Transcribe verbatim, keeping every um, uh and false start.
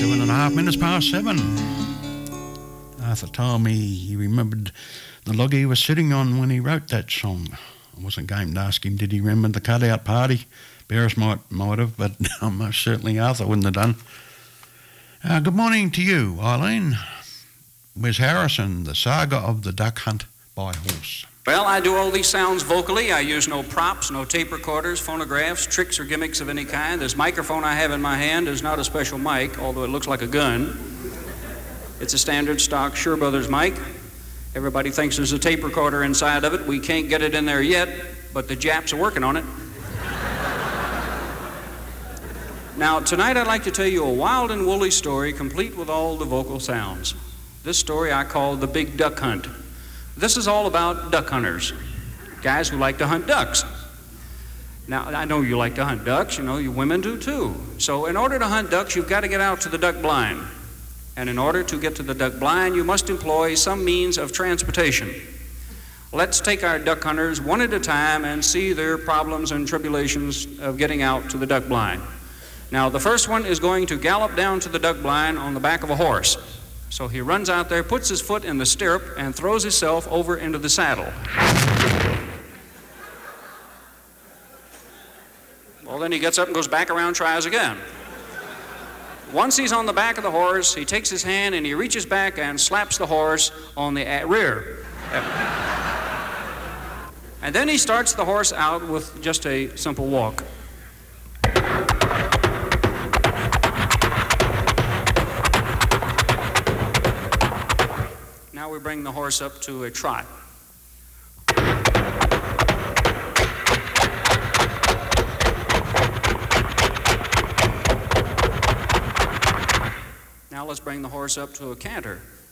Seven and a half minutes past seven. Arthur told me he remembered the log he was sitting on when he wrote that song. I wasn't game to ask him, did he remember the cutout party? Beres might, might have, but most certainly Arthur wouldn't have done. Uh, good morning to you, Eileen. Wes Harrison, The Saga of the Duck Hunt by Horse. Well, I do all these sounds vocally. I use no props, no tape recorders, phonographs, tricks or gimmicks of any kind. This microphone I have in my hand is not a special mic, although it looks like a gun. It's a standard stock Shure Brothers mic. Everybody thinks there's a tape recorder inside of it. We can't get it in there yet, but the Japs are working on it. Now, tonight I'd like to tell you a wild and woolly story, complete with all the vocal sounds. This story I call The Big Duck Hunt. This is all about duck hunters, guys who like to hunt ducks. Now, I know you like to hunt ducks, you know, you women do too. So in order to hunt ducks, you've got to get out to the duck blind. And in order to get to the duck blind, you must employ some means of transportation. Let's take our duck hunters one at a time and see their problems and tribulations of getting out to the duck blind. Now, the first one is going to gallop down to the duck blind on the back of a horse. So he runs out there, puts his foot in the stirrup, and throws himself over into the saddle. Well, then he gets up and goes back around, tries again. Once he's on the back of the horse, he takes his hand and he reaches back and slaps the horse on the rear. And then he starts the horse out with just a simple walk. Now we bring the horse up to a trot. Now let's bring the horse up to a canter.